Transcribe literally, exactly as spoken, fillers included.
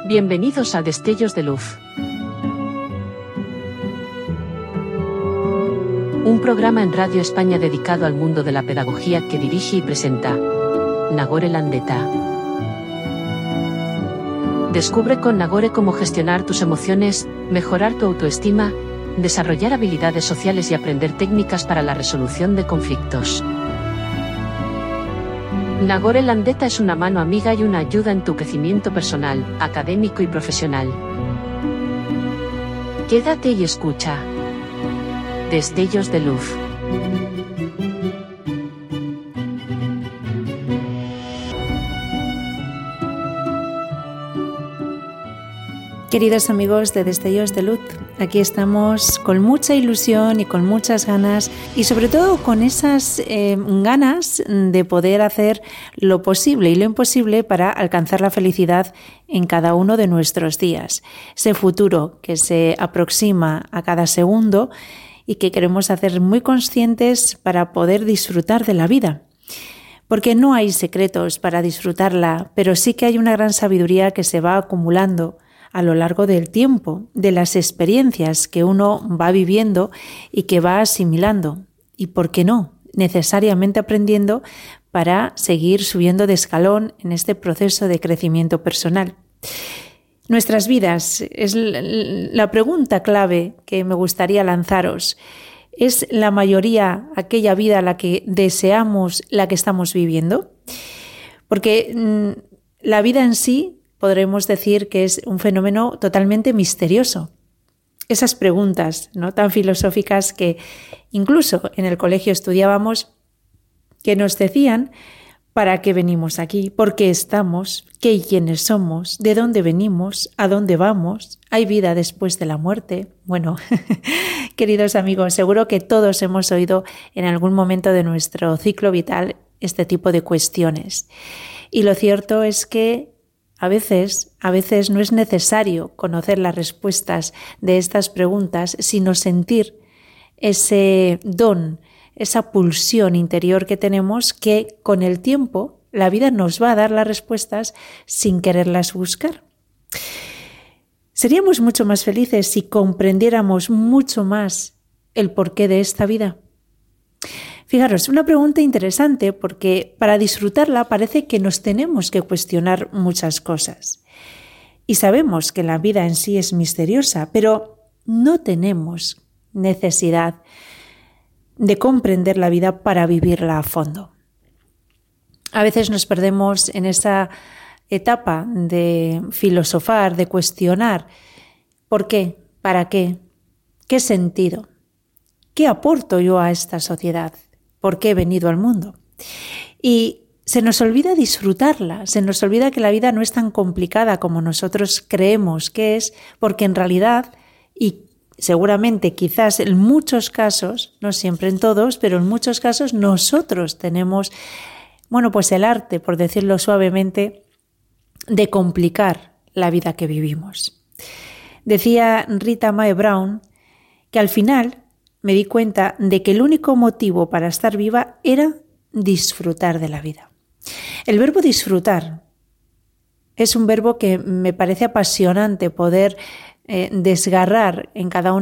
Bienvenidos a Destellos de Luz. Un programa en Radio España dedicado al mundo de la pedagogía que dirige y presenta Nagore Landeta. Descubre con Nagore cómo gestionar tus emociones, mejorar tu autoestima, desarrollar habilidades sociales y aprender técnicas para la resolución de conflictos. Nagore Landeta es una mano amiga y una ayuda en tu crecimiento personal, académico y profesional. Quédate y escucha. Destellos de Luz. Queridos amigos de Destellos de Luz, aquí estamos con mucha ilusión y con muchas ganas y sobre todo con esas eh, ganas de poder hacer lo posible y lo imposible para alcanzar la felicidad en cada uno de nuestros días. Ese futuro que se aproxima a cada segundo y que queremos hacer muy conscientes para poder disfrutar de la vida. Porque no hay secretos para disfrutarla, pero sí que hay una gran sabiduría que se va acumulando a lo largo del tiempo, de las experiencias que uno va viviendo y que va asimilando. Y por qué no, necesariamente aprendiendo para seguir subiendo de escalón en este proceso de crecimiento personal. Nuestras vidas es la pregunta clave que me gustaría lanzaros. ¿Es la mayoría aquella vida la que deseamos, la que estamos viviendo? Porque mmm, la vida en sí podremos decir que es un fenómeno totalmente misterioso. Esas preguntas, ¿no?, tan filosóficas que incluso en el colegio estudiábamos, que nos decían para qué venimos aquí, por qué estamos, qué y quiénes somos, de dónde venimos, a dónde vamos, hay vida después de la muerte. Bueno, queridos amigos, seguro que todos hemos oído en algún momento de nuestro ciclo vital este tipo de cuestiones. Y lo cierto es que A veces, a veces no es necesario conocer las respuestas de estas preguntas, sino sentir ese don, esa pulsión interior que tenemos que con el tiempo la vida nos va a dar las respuestas sin quererlas buscar. Seríamos mucho más felices si comprendiéramos mucho más el porqué de esta vida. Fijaros, una pregunta interesante porque para disfrutarla parece que nos tenemos que cuestionar muchas cosas. Y sabemos que la vida en sí es misteriosa, pero no tenemos necesidad de comprender la vida para vivirla a fondo. A veces nos perdemos en esa etapa de filosofar, de cuestionar. ¿Por qué? ¿Para qué? ¿Qué sentido? ¿Qué aporto yo a esta sociedad? ¿Por qué he venido al mundo? Y se nos olvida disfrutarla, se nos olvida que la vida no es tan complicada como nosotros creemos que es, porque en realidad, y seguramente quizás en muchos casos, no siempre en todos, pero en muchos casos nosotros tenemos, bueno, pues el arte, por decirlo suavemente, de complicar la vida que vivimos. Decía Rita Mae Brown que al final me di cuenta de que el único motivo para estar viva era disfrutar de la vida. El verbo disfrutar es un verbo que me parece apasionante poder eh, desgarrar en cada una